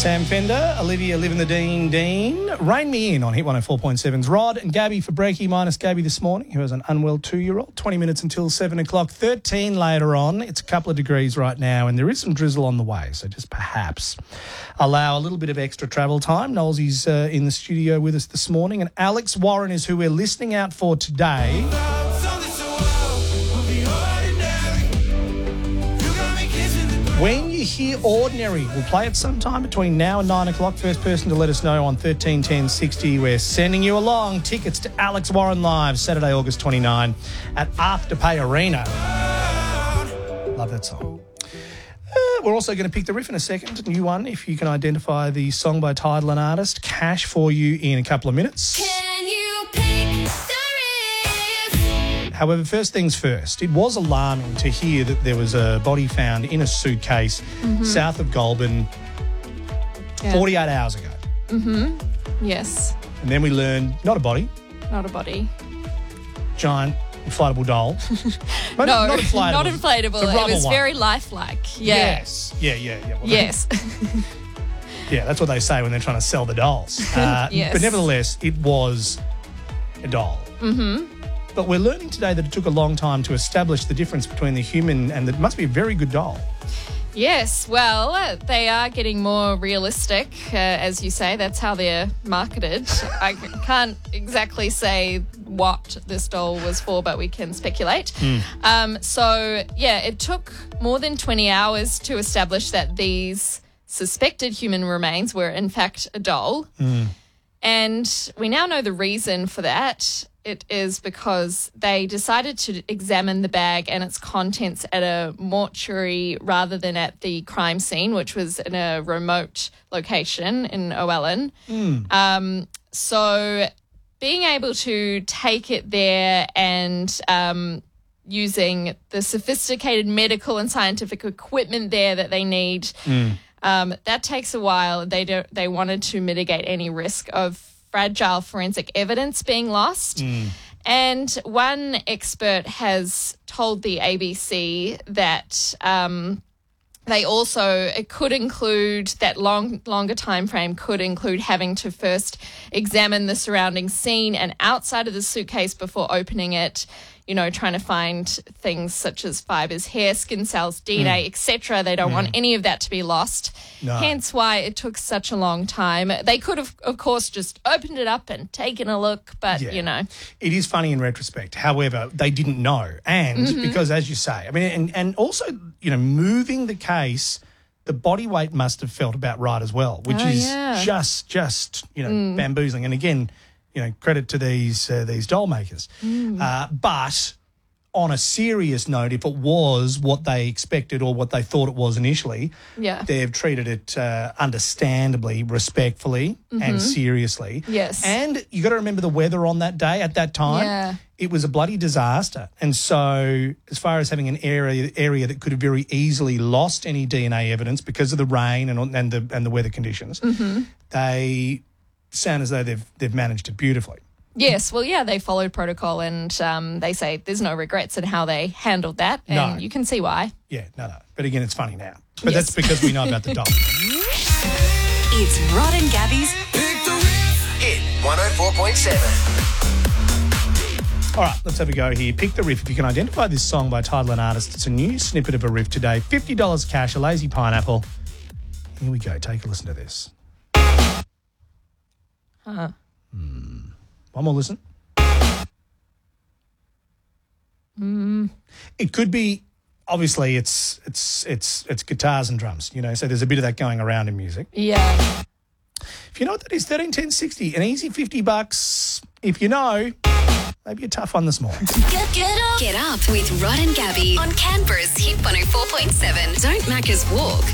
Sam Fender, Olivia Living the Dean. Rein me in on Hit 104.7's Rod and Gabby for Breaky minus Gabby this morning, who has an unwell 2-year-old. 20 minutes until 7 o'clock, 13 later on. It's a couple of degrees right now and there is some drizzle on the way, so just perhaps allow a little bit of extra travel time. Knowlesy's in the studio with us this morning, and Alex Warren is who we're listening out for today. When you hear Ordinary, we'll play it sometime between now and 9 o'clock. First person to let us know on 131060. We're sending you along tickets to Alex Warren Live, Saturday, August 29 at Afterpay Arena. Love that song. We're also going to pick the riff in a second, a new one, if you can identify the song by title and artist. Cash for you in a couple of minutes. Can you pick the riff? However, first things first, it was alarming to hear that there was a body found in a suitcase south of Goulburn 48 hours ago. Yes. And then we learned, not a body, Not a body. giant inflatable doll. But No, not inflatable. not inflatable. The It rubber was one. very lifelike. Yeah. Yes. Yeah. Well, Yes. Yeah, that's what they say when they're trying to sell the dolls. Yes. But nevertheless, it was a doll. But we're learning today that it took a long time to establish the difference between the human and it must be a very good doll. Yes, well, they are getting more realistic, as you say. That's how they're marketed. I can't exactly say what this doll was for, but we can speculate. It took more than 20 hours to establish that these suspected human remains were, in fact, a doll. And we now know the reason for that. It is because they decided to examine the bag and its contents at a mortuary rather than at the crime scene, which was in a remote location in Owellen. So being able to take it there and using the sophisticated medical and scientific equipment there that they need, that takes a while. They wanted to mitigate any risk of fragile forensic evidence being lost. And one expert has told the ABC that it could include that longer time frame could include having to first examine the surrounding scene and outside of the suitcase before opening it, trying to find things such as fibers, hair, skin cells, DNA, etc. They don't want any of that to be lost. No. Hence why it took such a long time. They could have, of course, just opened it up and taken a look, but, It is funny in retrospect. However, they didn't know. And because, as you say, I mean, and also, moving the case, the body weight must have felt about right as well, which is just bamboozling. And again, credit to these doll makers. But on a serious note, if it was what they expected or what they thought it was initially, they've treated it understandably, respectfully and seriously. Yes. And you got to remember the weather on that day at that time. Yeah. It was a bloody disaster. And so as far as having an area that could have very easily lost any DNA evidence because of the rain and the weather conditions, they sound as though they've managed it beautifully. Yes, well, they followed protocol and they say there's no regrets in how they handled that, and you can see why. Yeah, no. But again, it's funny now. But that's because we know about the doll. It's Rod and Gabby's Pick the Riff. Hit 104.7. All right, let's have a go here. Pick the riff. If you can identify this song by title and artist, it's a new snippet of a riff today. $50 cash, a lazy pineapple. Here we go. Take a listen to this. One more listen. It could be, obviously, it's guitars and drums, so there's a bit of that going around in music. Yeah. If you know what that is, 131060, an easy $50. If you know, maybe a tough one this morning. Get up with Rod and Gabby on Canberra's Hit 104.7. Don't Macca's Walk.